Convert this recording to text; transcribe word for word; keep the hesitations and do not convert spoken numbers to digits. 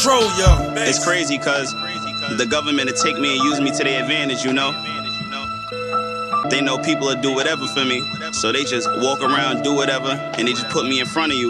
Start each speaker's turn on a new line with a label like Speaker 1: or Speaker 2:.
Speaker 1: Control, yo.
Speaker 2: It's crazy because the government will take me and use me to their advantage, you know? They know people will do whatever for me, so they just walk around, do whatever, and they just put me in front of you.